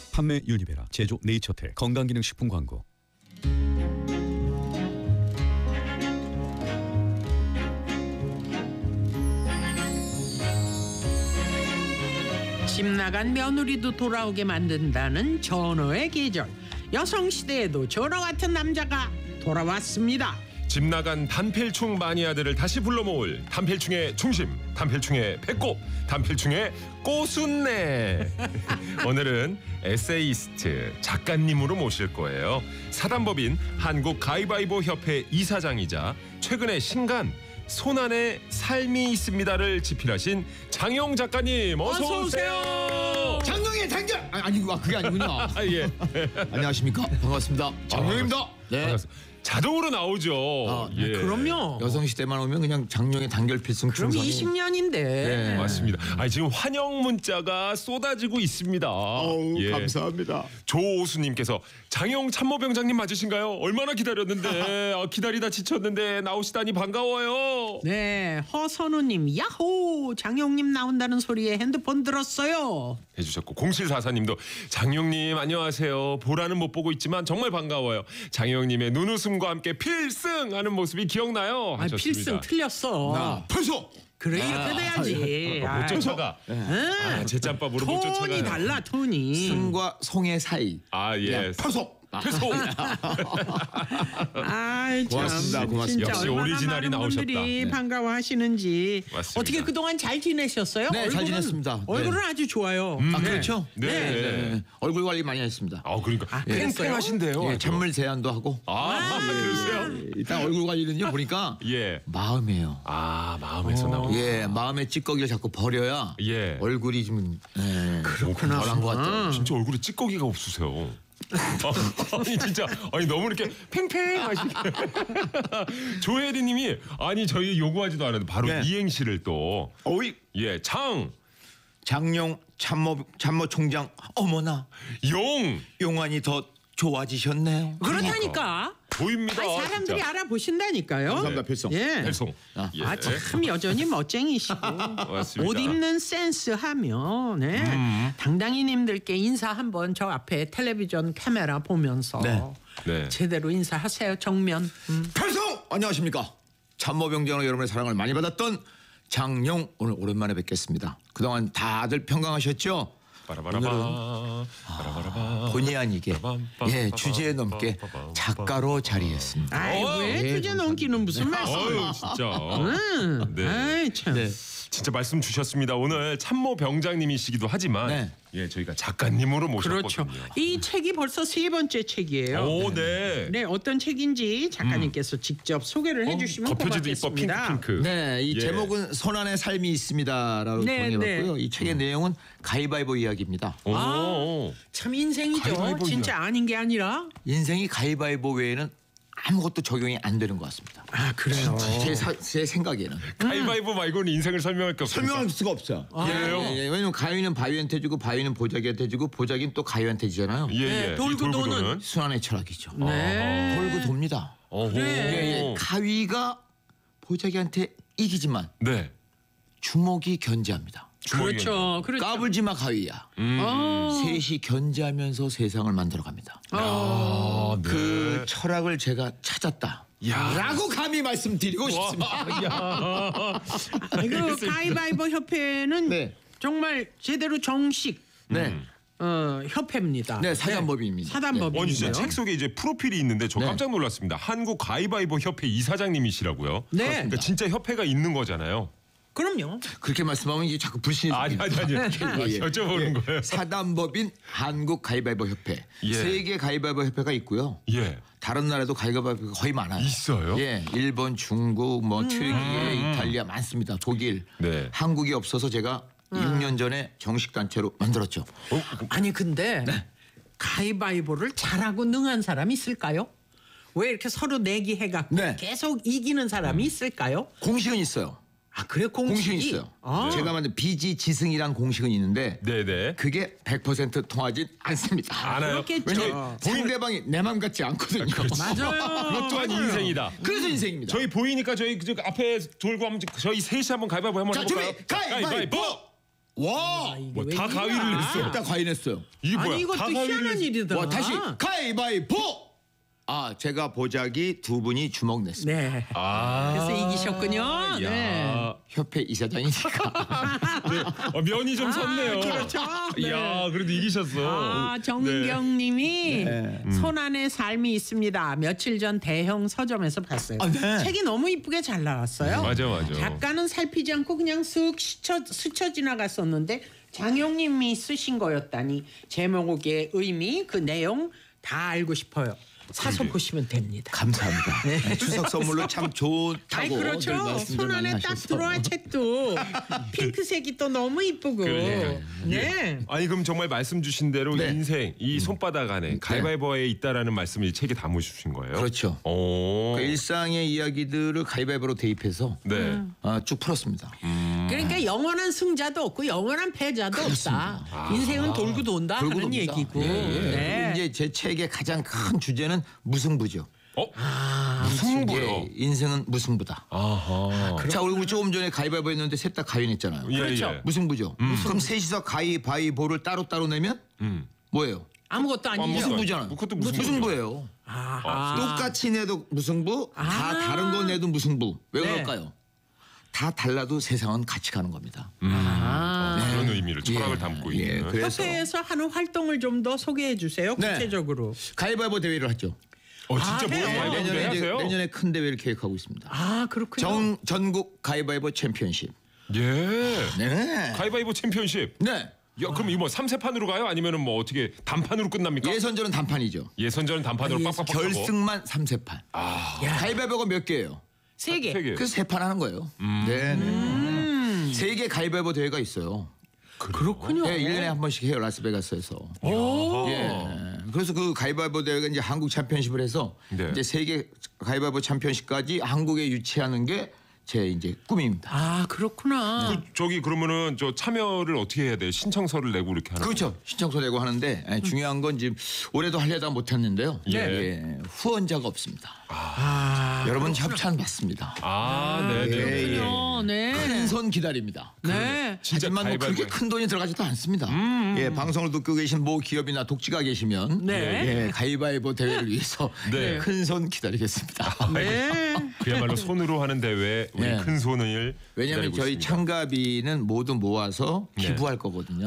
판매 유니베라, 제조 네이처텍, 건강기능식품 광고. 집 나간 며느리도 돌아오게 만든다는 전어의 계절. 여성시대에도 전어 같은 남자가 돌아왔습니다. 집 나간 단필충 마니아들을 다시 불러 모을 단필충의 중심, 단필충의 배꼽, 단필충의 꼬순내. 오늘은 에세이스트 작가님으로 모실 거예요. 사단법인 한국가위바위보협회 이사장이자 최근에 신간 손안에 삶이 있습니다를 집필하신 장용 작가님, 어서 오세요. 장룡의 단결! 그게 아니군요. 예. 안녕하십니까? 반갑습니다. 장룡입니다. 네. 반갑습니다. 자동으로 나오죠. 예. 그럼요. 여성시대만 오면 그냥 장룡의 단결 필승 그럼 충성이. 20년인데. 네. 맞습니다. 지금 환영 문자가 쏟아지고 있습니다. 예. 감사합니다. 조오수님께서 장용 참모병장님 맞으신가요? 얼마나 기다렸는데 기다리다 지쳤는데 나오시다니 반가워요. 네, 허선우님, 야호! 장용님 나온다는 소리에 핸드폰 들었어요. 해주셨고 0744님도 장용님 안녕하세요. 보라는 못 보고 있지만 정말 반가워요. 장용님의 눈웃음과 함께 필승하는 모습이 기억나요. 하셨습니다. 필승 틀렸어. 벌써! 그래 이렇게 돼야지. 못 쫓아가. 제 짬밥으로 못 쫓아가. 톤이 달라 톤이. 승과 송의 사이. 예. 파속! 계속. 아이, 참. 고맙습니다. 진짜 역시 얼마나 오리지널이 많은 나오셨다. 분들이 네. 반가워하시는지. 맞습니다. 어떻게 그동안 잘 지내셨어요? 네, 잘 지냈습니다. 얼굴은 네. 아주 좋아요. 그렇죠? 네. 네. 얼굴 관리 많이 했습니다. 그러니까 그랬어요? 팽팽하신데요. 예, 찬물 제한도 하고. 그러세요? 일단 얼굴 관리는요 보니까 예. 마음이에요. 마음에서 나오고. 예, 마음의 찌꺼기를 자꾸 버려야 예. 얼굴이 좀 덜한 것 같아요. 진짜 얼굴에 찌꺼기가 없으세요. 아니 진짜 너무 이렇게 팽팽하시게. 조혜리님이 저희 요구하지도 않아도 바로 네. 이행시를 또 어이 장룡 참모총장 어머나 용 용안이 더 좋아지셨네요. 그렇다니까. 보입니다. 사람들이 진짜. 알아보신다니까요. 감사합니다. 필성. 예. 발송. 예. 참 여전히 멋쟁이시고 맞습니다. 옷 입는 센스 하면 당당히님들께 인사 한번 저 앞에 텔레비전 카메라 보면서 네. 제대로 인사하세요. 정면. 필성 안녕하십니까. 참모병장으로 여러분의 사랑을 많이 받았던 장룡 오늘 오랜만에 뵙겠습니다. 그동안 다들 평강하셨죠? 본의 아니게 주제에 넘게 작가로 자리했습니다. 왜 주제 넘기는 무슨 말씀이에요? 진짜. 네. 아이 참. 네. 진짜 말씀 주셨습니다. 오늘 참모 병장님이시기도 하지만 저희가 작가님으로 모셨거든요. 그렇죠. 이 책이 벌써 3번째 책이에요. 네. 어떤 책인지 작가님께서 직접 소개를 해주시면 겉표지도 이뻐 고맙겠습니다. 핑크. 네, 이 제목은 손안의 삶이 있습니다라고 정해봤고요. 이 책의 내용은 가위바위보 이야기입니다. 참 인생이죠. 가위바위보 진짜 아닌 게 아니라. 인생이 가위바위보 외에는 아무것도 적용이 안 되는 것 같습니다. 그래요. 제 생각에는 가위바위보 말고는 인생을 설명할 게 없어요. 설명할 수가 없어요. 왜냐면 가위는 바위한테 주고 바위는 보자기한테 주고 보자기는 또 가위한테 주잖아요. 돌고 도는 순환의 철학이죠. 네. 돌고 돕니다. 가위가 보자기한테 이기지만 주먹이 견제합니다. 그렇죠. 까불지 마 가위야. 셋이 견제하면서 세상을 만들어갑니다. 그 철학을 제가 찾았다. 라고 감히 말씀드리고 싶습니다. 그 가위바위보 협회는 정말 제대로 정식 협회입니다. 네, 사단법인입니다. 사단법인이고요. 진짜 책 속에 이제 프로필이 있는데 저 깜짝 놀랐습니다. 한국 가위바위보 협회 이사장님이시라고요. 네. 그러니까 진짜 협회가 있는 거잖아요. 그럼요. 그렇게 말씀하면 이게 자꾸 불신이 아니. 여쭤보는 거예요. 사단법인 한국 가위바위보 협회. 세계 가위바위보 협회가 있고요. 다른 나라도 가위바위보가 거의 많아요. 있어요? 일본, 중국, 튀르키예, 이탈리아 많습니다. 독일. 한국이 없어서 제가 6년 전에 정식 단체로 만들었죠. 아니 근데 가위바위보를 잘하고 능한 사람이 있을까요? 왜 이렇게 서로 내기해갖고 계속 이기는 사람이 있을까요? 공식은 있어요. 그래 공식은 있어요. 제가 만든 비지지승이라는 공식은 있는데 그게 100% 통하진 않습니다. 않아요? 그렇겠죠. 상대방이 내 맘 같지 않거든요. 맞아요. 그것 또한 인생이다. 그래서 인생입니다. 저희 보이니까 저희 앞에 돌고 한번 저희 셋이 한번 가위바위보 한번 해볼까요? 준비 가위바위보. 와, 뭐 다 가위를 냈어. 딱 가위 냈어요. 이게 뭐야? 아니 이것도 다 가위를 희한한 냈어. 일이다. 와, 다시 가위바위보. 아, 제가 보자기 두 분이 주먹 냈습니다. 네. 아. 그래서 이기셨군요. 네. 야. 협회 이사장이니까. 면이 좀 섰네요. 그렇죠. 네. 야, 그래도 이기셨어. 아, 정민경님이 네. 손안의 삶이 있습니다. 며칠 전 대형 서점에서 봤어요. 아, 네. 책이 너무 이쁘게 잘 나왔어요. 맞아, 맞아. 작가는 살피지 않고 그냥 쓱 스쳐 지나갔었는데 장용님이 쓰신 거였다니 제목의 의미, 그 내용 다 알고 싶어요. 사서 보시면 됩니다. 감사합니다. 네, 추석 선물로 참 좋다고. 아이 그렇죠. 늘 말씀들 손 안에 많이 딱 하셔서. 들어와 책도 핑크색이 또 너무 이쁘고. 그러니까요. 네. 아니 그럼 정말 말씀 주신 대로 네. 인생 이 손바닥 안에 가위바위보에 있다라는 말씀을 이 책에 담으신 거예요? 그렇죠. 오. 그 일상의 이야기들을 가위바위보로 대입해서 네. 쭉 풀었습니다. 그러니까 영원한 승자도 없고 영원한 패자도 없다. 인생은 돌고 돈다 돌고 하는 돕니다. 얘기고. 예, 예. 네. 그리고 이제 제 책의 가장 큰 주제는 무승부죠. 승부요. 예, 인생은 무승부다. 아하. 자, 우리 조금 전에 가위바위보 했는데 셋 다 가위 냈잖아요. 예, 그렇죠. 예. 무승부죠. 그럼 셋이서 가위바위보를 따로따로 내면 뭐예요? 아무것도 아니죠. 무승부잖아요. 그것도 무승부예요. 똑같이 내도 무승부, 다 다른 거 내도 무승부. 왜 네. 그럴까요? 다 달라도 세상은 같이 가는 겁니다. 그런 의미를 철학을 예, 담고 예, 있는. 그래서 협회에서 하는 활동을 좀 더 소개해 주세요. 네. 구체적으로. 가위바위보 대회를 하죠. 진짜 해요. 뭐예요? 가위바위보 내년에 하세요? 내년에 큰 대회를 계획하고 있습니다. 아 그렇군요. 전국 가위바위보 챔피언십. 예. 네. 가위바위보 챔피언십. 네. 야, 그럼 이거 뭐 3세판으로 가요? 아니면은 뭐 어떻게 단판으로 끝납니까? 예선전은 단판이죠. 예선전은 단판으로 빡빡빡 하고. 결승만 3세판. 가위바위보가 몇 개예요? 세 개. 세 개. 그래서 3판 하는 거예요. 네. 네. 세계 가위바위보 대회가 있어요. 그렇군요. 네, 1년에 한 번씩 해요. 라스베가스에서. 오. 예. 그래서 그 가위바위보 대회가 이제 한국 챔피언십을 해서 네. 이제 세계 가위바위보 챔피언십까지 한국에 유치하는 게 제 이제 꿈입니다. 아 그렇구나. 저기 그러면은 저 참여를 어떻게 해야 돼요? 신청서를 내고 이렇게 하는 그렇죠. 신청서 내고 하는데 중요한 건 지금 올해도 하려다 못했는데요. 예. 후원자가 없습니다. 아 여러분 협찬 받습니다. 네, 네. 예, 예. 네. 큰 손 기다립니다. 네. 진짜 하지만 뭐 가위바위보. 그렇게 큰 돈이 들어가지도 않습니다. 예, 방송을 듣고 계신 모 기업이나 독지가 계시면 네. 예, 가위바위보 대회를 위해서 네. 큰 손 기다리겠습니다. 네. 그야말로 손으로 하는 대회 우리 네. 큰 손을 왜냐하면 기다리고 저희 있습니다. 참가비는 모두 모아서 기부할 거거든요.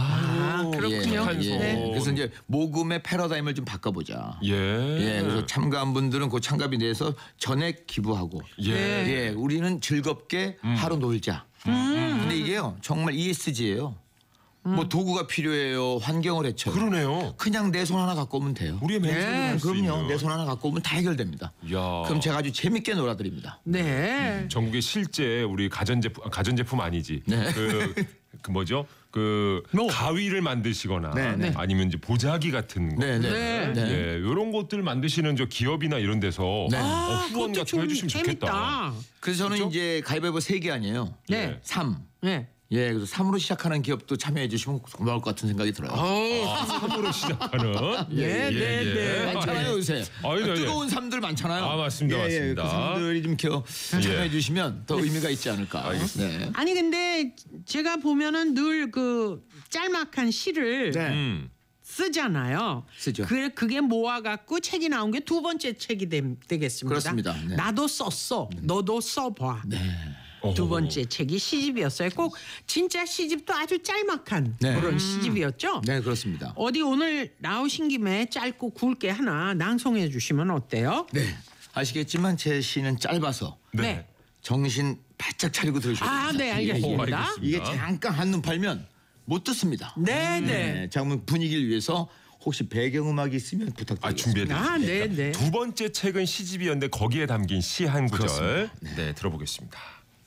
아 그렇군요. 착한 손. 네. 그래서 이제 모금의 패러다임을 좀 바꿔보자. 예. 예, 그래서 참가한 분들은 그 참가비 내서 전액 기부하고, 예. 예, 우리는 즐겁게 하루 놀자. 근데 이게요, 정말 ESG예요. 뭐 도구가 필요해요, 환경을 해쳐요. 그러네요. 그냥 내 손 하나 갖고 오면 돼요. 우리의 맨손으로 할수 그럼요, 있는. 내 손 하나 갖고 오면 다 해결됩니다. 야. 그럼 제가 아주 재밌게 놀아드립니다. 네. 전국에 실제 우리 가전제품 아니지. 네. 그 뭐죠? 그 뭐? 가위를 만드시거나 네, 네. 아니면 이제 보자기 같은 거. 네, 네, 네. 네. 예, 이런 것들 만드시는 저 기업이나 이런 데서 네. 후원 그것도 같은 거 해주시면 좋겠다. 재밌다. 그래서 저는 이제 가위바위보 3개 아니에요. 네. 3. 네. 예, 그래서 3으로 시작하는 기업도 참여해 주시면 고마울 것 같은 생각이 들어요. 3으로 시작하는. 네, 네, 네. 많잖아요 요새. 아니, 네, 네. 뜨거운 삶들 많잖아요. 아, 맞습니다, 예, 맞습니다. 그 삶들이 좀 참여해 주시면 더 의미가 있지 않을까. 네. 아니 근데 제가 보면은 늘 그 짤막한 시를 네. 쓰잖아요. 쓰죠. 그게 모아갖고 책이 나온 게 두 번째 책이 되겠습니다. 그렇습니다. 네. 나도 썼어. 너도 써봐. 어. 두 번째 책이 시집이었어요. 꼭 진짜 시집도 아주 짤막한 네. 그런 시집이었죠. 네, 그렇습니다. 어디 오늘 나오신 김에 짧고 굵게 하나 낭송해 주시면 어때요? 네. 아시겠지만 제 시는 짧아서 네. 정신 바짝 차리고 들으셔야 됩니다. 아, 네, 알겠습니다. 알겠습니다. 이게 잠깐 한눈 팔면 못 듣습니다. 네, 네. 자, 그럼 분위기를 위해서 혹시 배경음악이 있으면 부탁드리겠습니다. 준비해드렸습니다. 아, 네, 네. 두 번째 책은 시집이었는데 거기에 담긴 시 한 구절 네, 들어보겠습니다.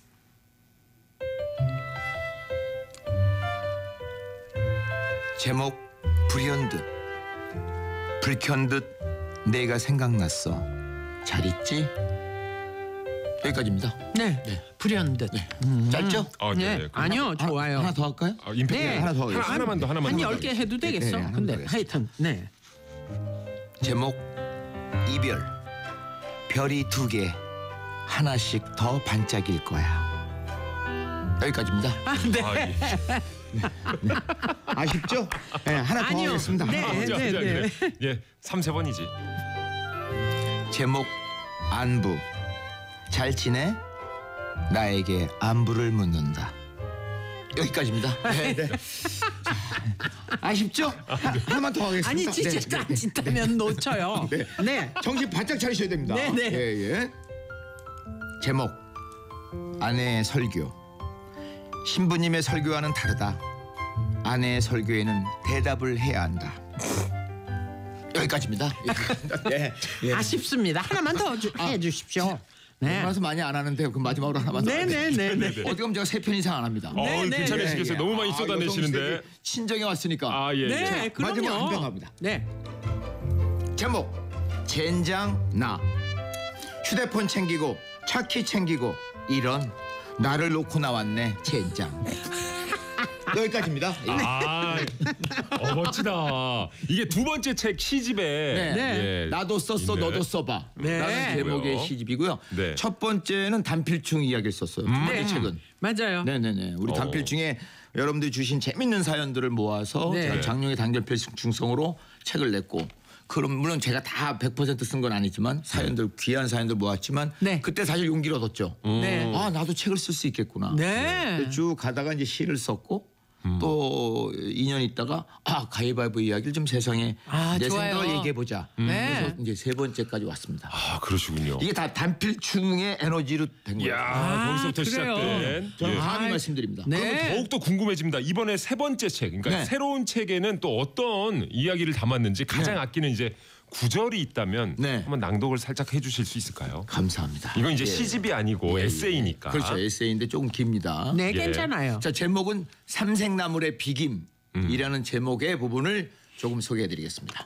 제목 불현듯 불켠듯 내가 생각났어. 잘 있지? 여기까지입니다. 네. 불현듯. 짧죠? 아, 네. 네. 아니요, 좋아요. 하나 더 할까요? 임팩트 네. 하나 더 하겠습니다. 하나만 더 하나만 한 더. 10개 해도 되겠어. 네, 네, 근데 하나 더 하여튼 네. 제목 이별. 별이 2개 하나씩 더 반짝일 거야. 여기까지입니다. 네. 아, 예. 아쉽죠? 네, 하나 더 아니요. 하겠습니다. 네. 자, 그래. 예, 3세번이지. 제목 안부. 잘 지내? 나에게 안부를 묻는다. 여기까지입니다. 네, 네. 아쉽죠? 하나만 더 하겠습니다. 아니 진짜 딴짓하면 놓쳐요. 네. 네. 정신 바짝 차리셔야 됩니다. 네, 네. 예, 예. 제목 아내의 설교. 신부님의 설교와는 다르다. 아내의 설교에는 대답을 해야 한다. 여기까지입니다. 네. 예. 아쉽습니다. 하나만 더 해주십시오. 네. 말씀 많이 안 하는데 그 마지막으로 하나만 더. 네네네. 어떻게 보면 제가 3편 이상 안 합니다. 네, 네. 괜찮으시겠어요? 너무 많이 아, 쏟아내시는데. 여성 세대 친정에 왔으니까. 아, 예. 네, 예. 그럼요. 마지막 한병 갑니다. 네. 제목 젠장 나. 휴대폰 챙기고 차키 챙기고 이런 나를 놓고 나왔네 젠장. 여기까지입니다. 아, 멋지다. 이게 두 번째 책 시집에 네. 네. 나도 썼어 있네. 너도 써봐 네. 라는 제목의 뭐요? 시집이고요. 네. 첫 번째는 단필충 이야기를 썼어요. 두 번째 네. 책은 맞아요. 네네네 우리 단필충에 여러분들이 주신 재밌는 사연들을 모아서 네. 제가 장룡의 단결필 중성으로 책을 냈고 그럼 물론 제가 다 100% 쓴 건 아니지만 사연들 귀한 사연들 모았지만 네. 그때 사실 용기를 얻었죠. 네. 아 나도 책을 쓸 수 있겠구나. 네. 쭉 가다가 이제 시를 썼고 또 2년 있다가 가위바위보 이야기를 좀 세상에 내 좋아요. 생각을 얘기해 보자. 네. 그래서 이제 3번째까지 왔습니다. 아, 그러시군요. 이게 다 단필충의 에너지로 된 거예요. 이야, 거기서부터 그래요? 시작된. 저는 예. 감히 말씀드립니다. 네. 그러면 더욱더 궁금해집니다. 이번에 세 번째 책, 그러니까 네. 새로운 책에는 또 어떤 이야기를 담았는지 가장 아끼는 이제 구절이 있다면 네. 한번 낭독을 살짝 해주실 수 있을까요? 감사합니다. 이건 이제 예. 시집이 아니고 에세이니까. 그렇죠. 에세이인데 조금 깁니다. 네, 예. 괜찮아요. 자 제목은 삼색나물의 비김이라는 제목의 부분을 조금 소개해드리겠습니다.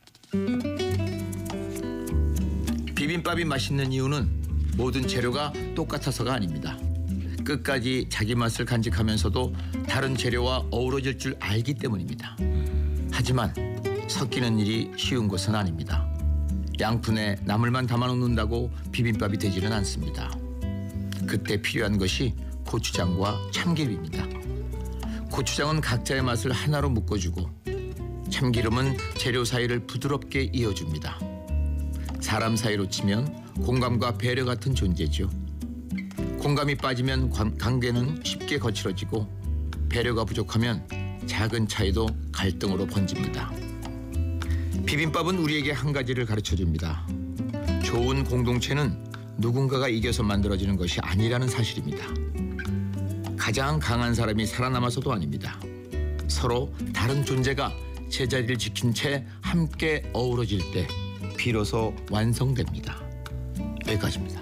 비빔밥이 맛있는 이유는 모든 재료가 똑같아서가 아닙니다. 끝까지 자기 맛을 간직하면서도 다른 재료와 어우러질 줄 알기 때문입니다. 하지만 섞이는 일이 쉬운 것은 아닙니다. 양푼에 나물만 담아놓는다고 비빔밥이 되지는 않습니다. 그때 필요한 것이 고추장과 참기름입니다. 고추장은 각자의 맛을 하나로 묶어주고 참기름은 재료 사이를 부드럽게 이어줍니다. 사람 사이로 치면 공감과 배려 같은 존재죠. 공감이 빠지면 관계는 쉽게 거칠어지고 배려가 부족하면 작은 차이도 갈등으로 번집니다. 비빔밥은 우리에게 한 가지를 가르쳐줍니다. 좋은 공동체는 누군가가 이겨서 만들어지는 것이 아니라는 사실입니다. 가장 강한 사람이 살아남아서도 아닙니다. 서로 다른 존재가 제자리를 지킨 채 함께 어우러질 때 비로소 완성됩니다. 여기까지입니다.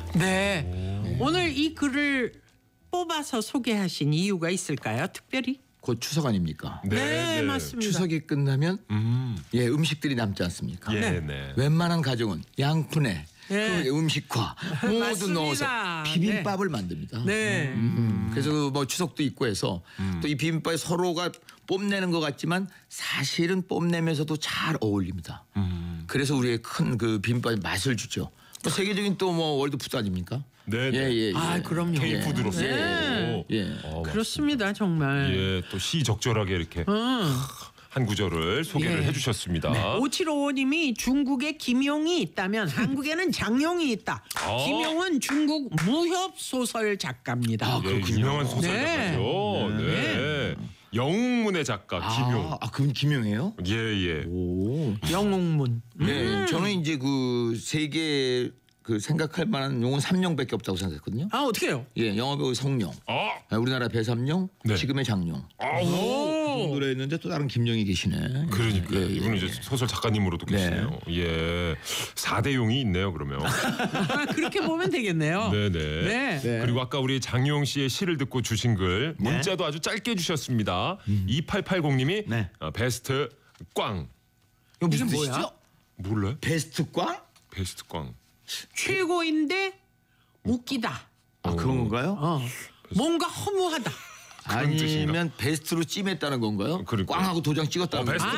네. 오늘 이 글을 뽑아서 소개하신 이유가 있을까요? 특별히? 곧 추석 아닙니까? 네, 맞습니다. 추석이 끝나면 음식들이 남지 않습니까? 예, 네. 웬만한 가정은 양푼에 네. 그 음식과 모두 맞습니다. 넣어서 비빔밥을 만듭니다. 네. 그래서 뭐 추석도 있고 해서 또 이 비빔밥이 서로가 뽐내는 것 같지만 사실은 뽐내면서도 잘 어울립니다. 그래서 우리의 큰 그 비빔밥의 맛을 주죠. 뭐 세계적인 또 뭐 월드푸드 아닙니까? 네, 네. 예. 아, 그럼요. K푸드로서. 네. 예. 그렇습니다, 정말. 예, 또 시적절하게 이렇게 한 구절을 소개를 예. 해주셨습니다. 5755님이 중국에 김용이 있다면 한국에는 장용이 있다. 김용은 중국 무협 소설 작가입니다. 예, 유명한 소설 네. 작가죠. 네. 영웅문의 작가 김용. 그분 김용이에요? 예, 예. 오. 영웅문. 네, 저는 이제 그 세계 그 생각할 만한 용은 3용밖에 없다고 생각했거든요. 아, 어떻게요? 예, 영화배우 성룡, 우리나라 배삼룡, 네. 지금의 장룡. 그 정도로 했는데 또 다른 김용이 계시네. 그러니까 예, 이분은 예. 이제 소설 작가님으로도 네. 계시네요. 예, 4대 용이 있네요. 그러면. 아, 그렇게 보면 되겠네요. 네네. 네. 네. 그리고 아까 우리 장용 씨의 시를 듣고 주신 글 문자도 아주 짧게 주셨습니다. 2880님이 네. 베스트 꽝. 이거 무슨 이게 뭐야? 뜻이죠? 몰라요? 베스트 꽝? 베스트 꽝. 최고인데 웃기다. 아 그런 건가요? 뭔가 허무하다. 그런 뜻인가? 아니면 베스트로 찜했다는 건가요? 그러니까요. 꽝하고 도장 찍었다는 베스트 건가요? 아, 꽝.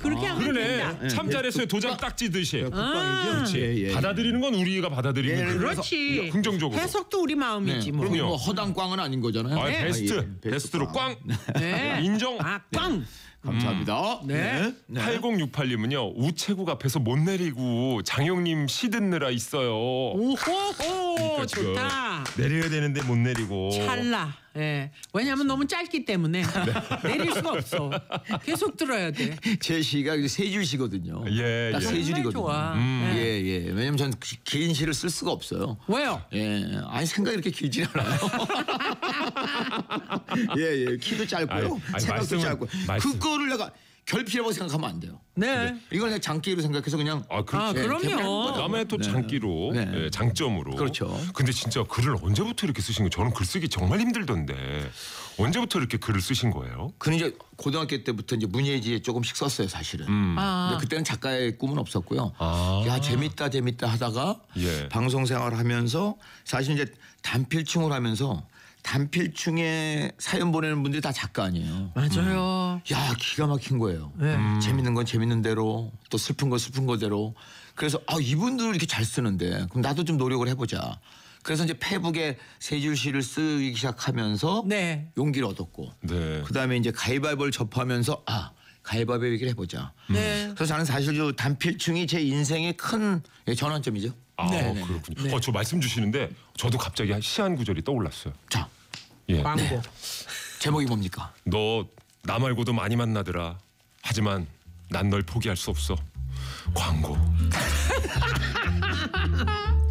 그렇게 하면 된다. 그러네. 참 잘했어요. 도장 딱 찌듯이. 국방이죠. 예, 예. 받아들이는 건 우리가 받아들이는 예, 거예요. 그렇지. 긍정적으로. 해석도 우리 마음이지 뭐. 그럼요. 뭐 허당꽝은 아닌 거잖아요. 아, 네. 베스트. 예, 베스트로 꽝. 네. 인정. 아, 꽝. 감사합니다. 네. 8068님은요. 우체국 앞에서 못 내리고 장영님 시 듣느라 있어요. 오호, 지금 좋다. 내려야 되는데 못 내리고. 찰나. 예. 왜냐하면 너무 짧기 때문에 내릴 수가 없어. 계속 들어야 돼. 제 시가 세 줄시거든요. 예, 딱 예. 세 줄이거든요. 좋아. 예, 예. 왜냐면 전 긴 시를 쓸 수가 없어요. 왜요? 예, 아니 생각이 이렇게 길지 않아요. 예, 예, 키도 짧고요, 아니, 생각도 말씀은- 짧고. 그거를 내가 결핍이라고 생각하면 안 돼요. 네. 이걸 그냥 장기로 생각해서 그냥. 아, 그렇죠. 아, 그럼요. 남의 또 장기로 네. 예, 장점으로. 그렇죠. 근데 진짜 글을 언제부터 이렇게 쓰신 거예요? 저는 글쓰기 정말 힘들던데 언제부터 이렇게 글을 쓰신 거예요? 그는 이제 고등학교 때부터 이제 문예지에 조금씩 썼어요, 사실은. 아. 근데 그때는 작가의 꿈은 없었고요. 아. 야, 재밌다 하다가 예. 방송 생활을 하면서 사실 이제 단필충을 하면서 단필충에 사연 보내는 분들이 다 작가 아니에요. 맞아요. 야, 기가 막힌 거예요. 네. 재밌는 건 재밌는 대로, 또 슬픈 건 슬픈 거대로. 그래서 아, 이분들 이렇게 잘 쓰는데 그럼 나도 좀 노력을 해보자. 그래서 이제 페북에 세 줄 시를 쓰기 시작하면서 네. 용기를 얻었고, 네. 그다음에 이제 가위바위보를 접하면서 아, 가위바위보 얘기를 해보자. 네. 그래서 저는 사실 저 단필충이 제 인생의 큰 전환점이죠. 아, 네. 그렇군요. 저 말씀 주시는데 저도 갑자기 시 한 구절이 떠올랐어요. 자, 예. 광고. 제목이 뭡니까? 너 나 말고도 많이 만나더라. 하지만 난 널 포기할 수 없어. 광고.